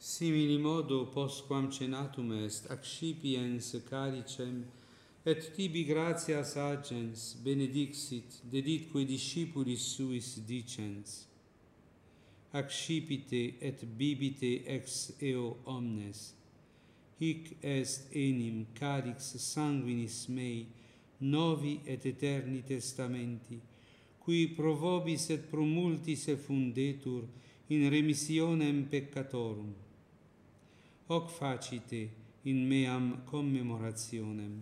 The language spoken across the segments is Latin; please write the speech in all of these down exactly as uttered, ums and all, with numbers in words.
Simili modo postquam cenatum est, accipiens caricem, et tibi gratias agens benedixit, deditque discipulis suis dicens. Accipite et bibite ex eo omnes. Hic est enim carix sanguinis mei, novi et eterni testamenti, qui pro vobis et pro multis effundetur in remissionem peccatorum. Hoc facite in meam commemorationem.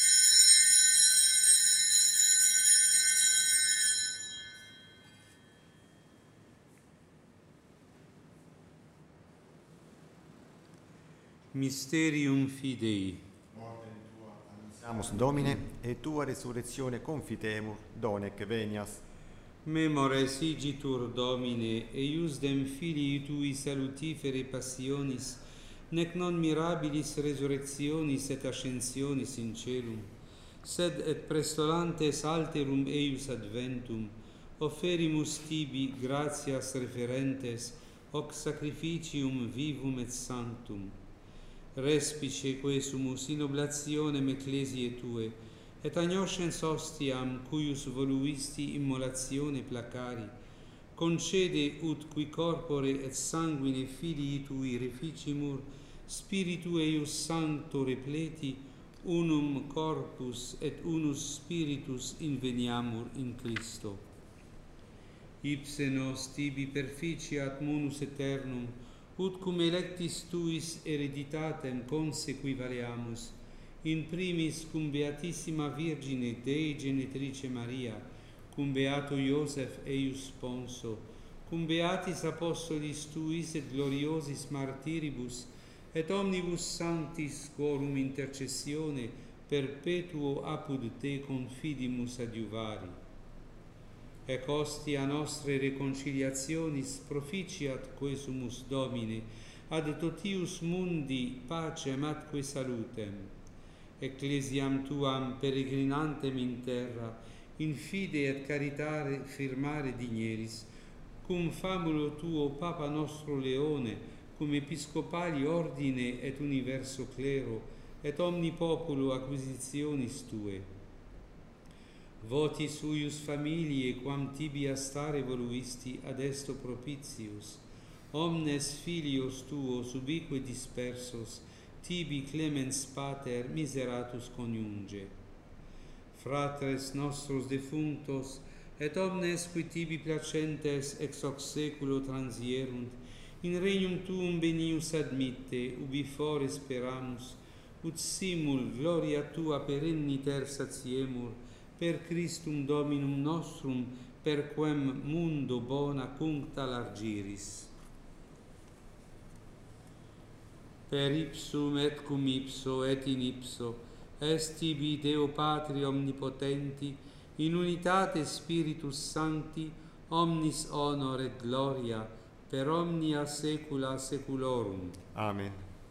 Mysterium Fidei. Annunciamus Domine, et tua resurrectione confitemur, donec venias. Memores igitur Domine, eiusdem filii tui salutifere passionis, nec non mirabilis resurrectionis et ascensionis in celum, sed et prestolantes alterum eius adventum, offerimus tibi gratias referentes, hoc sacrificium vivum et sanctum. Respice quesumus in oblationem ecclesiae tue, et agnoscens ostiam, cuius voluisti immolatione placari, concede ut qui corpore et sanguine filii tui reficimur, Spiritu eius sancto repleti, unum corpus et unus spiritus inveniamur in Christo. Ipse nos tibi perficiat munus aeternum, ut cum electis tuis hereditatem consequivaleamus, in primis cum Beatissima Virgine Dei Genetrice Maria, cum Beato Iosef eius sponso, cum Beatis Apostolis tuis et gloriosis martiribus, et omnibus sanctis quorum intercessione perpetuo apud te confidimus adiuvari. Ec ostia nostre reconciliationis proficiat quesumus Domine, ad totius mundi pacem atque salutem. Ecclesiam tuam peregrinantem in terra, in fide et caritare firmare digneris, cum famulo tuo Papa nostro Leone, cum episcopali ordine et universo clero, et omni populo acquisitionis tue. Votis huius familiae, quam tibi astare voluisti, ad esto propitius, omnes filios tuos ubique dispersos, tibi clemens pater miseratus coniunge. Fratres nostros defunctos, et omnes qui tibi placentes ex hoc saeculo transierunt, in regnum tuum benius admitte, ubi fore speramus, ut simul gloria tua perenniter satiemur, per Christum Dominum nostrum, per quem mundo bona cuncta largiris. Per ipsum et cum ipso et in ipso, est tibi Deo Patri omnipotenti, in unitate Spiritus Sancti, omnis honor et gloria, per omnia saecula saeculorum. Amen.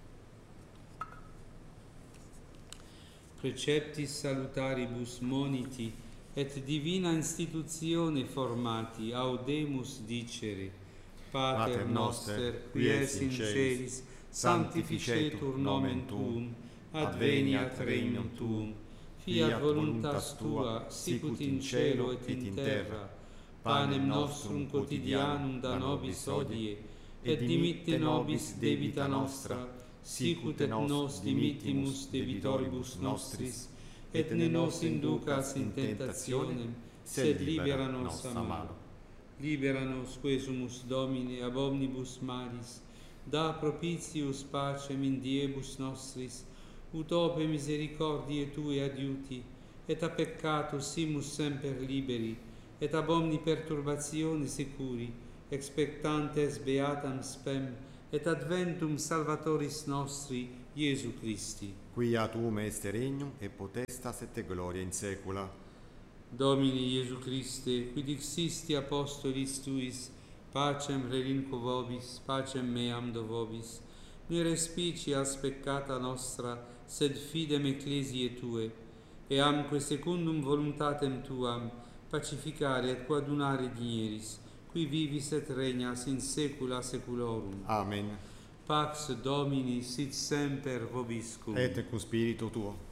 Preceptis salutaribus moniti, et divina institutione formati, audemus dicere. Pater noster, qui es in celis, sanctificetur nomen tuum, adveniat regnum tuum, fiat voluntas tua, sicut in cielo et in terra. Panem nostrum quotidianum da nobis hodie, et dimitte nobis debita nostra, sicut et nos dimittimus debitoribus nostris, et ne nos inducas in tentationem, sed libera nos a malo. Libera nos quesumus Domine ab omnibus malis, da propitius pacem in diebus nostris, ut ope misericordiae Tue adiuti, et a peccatus simus semper liberi, et ab omni perturbatione securi, expectantes beatam spem, et adventum Salvatoris nostri, Iesu Christi. Quia tuum est regnum, et potestas et gloria in saecula. Domine Iesu Christe, qui dixisti apostolis tuis, pacem relinquo vobis, pacem meam do vobis, ne respicias peccata nostra, sed fidem ecclesiae Tue, e amque secundum voluntatem Tuam, pacificare et coadunare digneris, qui vivis et regnas in saecula saeculorum. Amen. Pax Domini sit semper vobiscum. Et cum spiritu tuo.